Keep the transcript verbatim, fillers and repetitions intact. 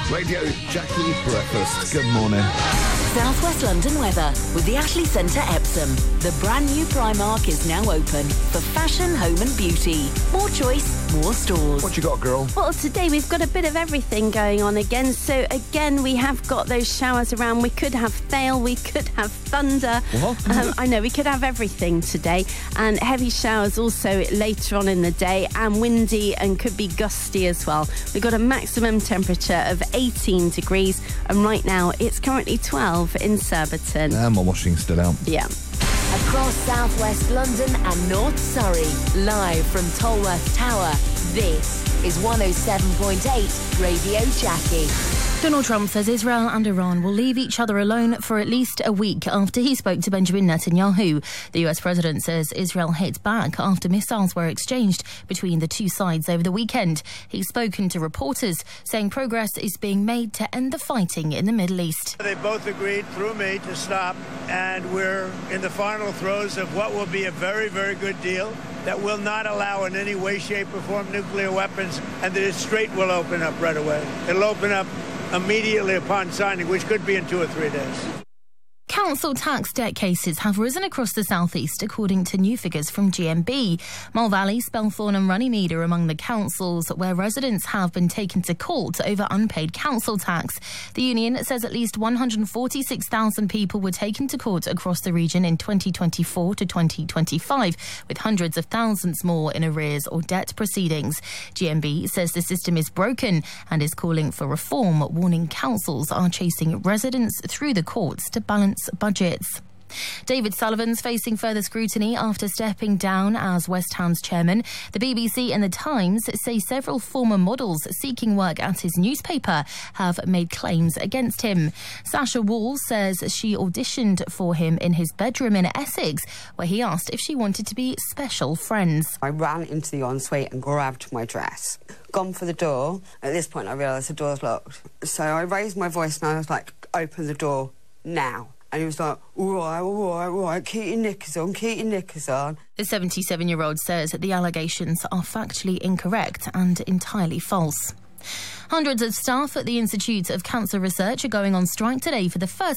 Radio Jackie Breakfast. Good morning. South West London weather with the Ashley Centre Epsom. The brand new Primark is now open for fashion, home and beauty. More choice, more stores. What you got, girl? Well, today we've got a bit of everything going on again. So again, we have got those showers around. We could have hail, we could have thunder. What? Um, I know, we could have everything today. And heavy showers also later on in the day, and windy and could be gusty as well. We've got a maximum temperature of eighteen degrees, and right now it's currently twelve in Surbiton. And my washing's still out. Yeah. Across South West London and North Surrey, live from Tolworth Tower, this is one oh seven point eight Radio Jackie. Donald Trump says Israel and Iran will leave each other alone for at least a week after he spoke to Benjamin Netanyahu. The U S president says Israel hit back after missiles were exchanged between the two sides over the weekend. He's spoken to reporters, saying progress is being made to end the fighting in the Middle East. They both agreed through me to stop, and we're in the final throes of what will be a very, very good deal that will not allow in any way, shape or form nuclear weapons, and the Strait will open up right away. It'll open up immediately upon signing, which could be in two or three days. Council tax debt cases have risen across the southeast, according to new figures from G M B. Mole Valley, Spelthorne and Runnymede are among the councils where residents have been taken to court over unpaid council tax. The union says at least one hundred forty-six thousand people were taken to court across the region in twenty twenty-four to twenty twenty-five, with hundreds of thousands more in arrears or debt proceedings. G M B says the system is broken and is calling for reform, warning councils are chasing residents through the courts to balance budgets. David Sullivan's facing further scrutiny after stepping down as West Ham's chairman. The B B C and The Times say several former models seeking work at his newspaper have made claims against him. Sasha Wall says she auditioned for him in his bedroom in Essex, where he asked if she wanted to be special friends. I ran into the ensuite and grabbed my dress. Gone for the door. At this point I realised the door's locked. So I raised my voice and I was like, open the door now. And he was like, all right, all right, all right, keep your knickers on, keep your knickers on. The seventy-seven-year-old says that the allegations are factually incorrect and entirely false. Hundreds of staff at the Institute of Cancer Research are going on strike today for the first